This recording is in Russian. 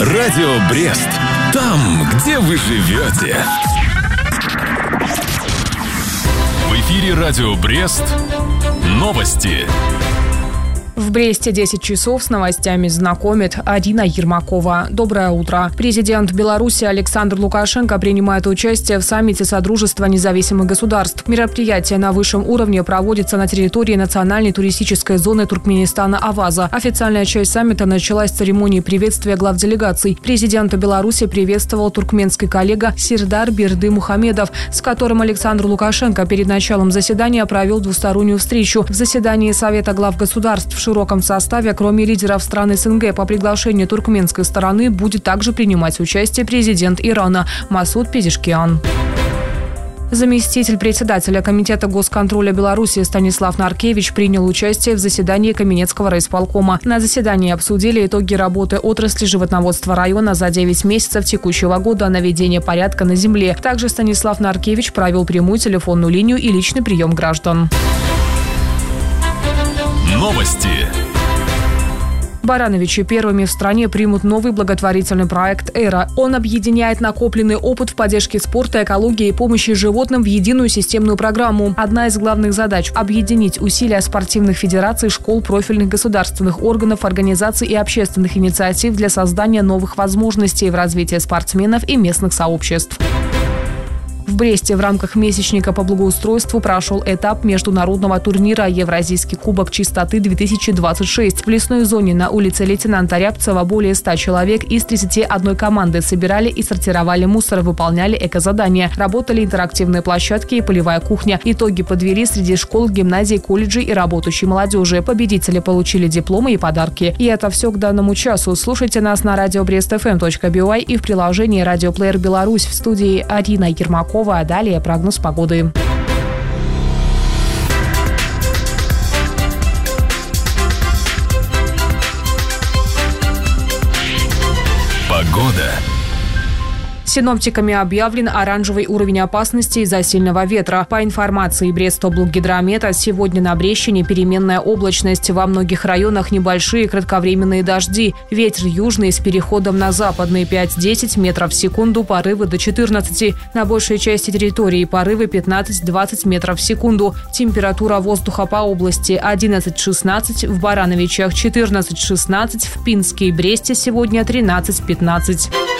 Радио Брест. Там, где вы живете. В эфире Радио Брест. Новости. В Бресте 10 часов с новостями знакомит Арина Ермакова. Доброе утро. Президент Беларуси Александр Лукашенко принимает участие в саммите Содружества независимых государств. Мероприятие на высшем уровне проводится на территории национальной туристической зоны Туркменистана Аваза. Официальная часть саммита началась с церемонии приветствия глав делегаций. Президента Беларуси приветствовал туркменский коллега Сирдар Берды Мухамедов, с которым Александр Лукашенко перед началом заседания провел двустороннюю встречу. В заседании Совета глав государств в широком составе, кроме лидеров стран СНГ, по приглашению туркменской стороны будет также принимать участие президент Ирана Масуд Пезешкиан. Заместитель председателя Комитета госконтроля Беларуси Станислав Наркевич принял участие в заседании Каменецкого райисполкома. На заседании обсудили итоги работы отрасли животноводства района за 9 месяцев текущего года, наведение порядка на земле. Также Станислав Наркевич провел прямую телефонную линию и личный прием граждан. Новости. Барановичи первыми в стране примут новый благотворительный проект «Эра». Он объединяет накопленный опыт в поддержке спорта, экологии и помощи животным в единую системную программу. Одна из главных задач – объединить усилия спортивных федераций, школ, профильных государственных органов, организаций и общественных инициатив для создания новых возможностей в развитии спортсменов и местных сообществ. В Бресте в рамках месячника по благоустройству прошел этап международного турнира «Евразийский кубок чистоты-2026». В лесной зоне на улице лейтенанта Рябцева более 100 человек из 31 команды собирали и сортировали мусор, выполняли экозадания. Работали интерактивные площадки и полевая кухня. Итоги подвели среди школ, гимназий, колледжей и работающей молодежи. Победители получили дипломы и подарки. И это все к данному часу. Слушайте нас на radiobrestfm.by и в приложении «Радиоплеер Беларусь». В студии Арина Ермакова. А далее прогноз погоды. Погода. Синоптиками объявлен оранжевый уровень опасности из-за сильного ветра. По информации Брестоблгидромета, сегодня на Брещине переменная облачность. Во многих районах небольшие кратковременные дожди. Ветер южный с переходом на западный 5-10 метров в секунду, порывы до 14. На большей части территории порывы 15-20 метров в секунду. Температура воздуха по области 11-16, в Барановичах 14-16, в Пинске и Бресте сегодня 13-15.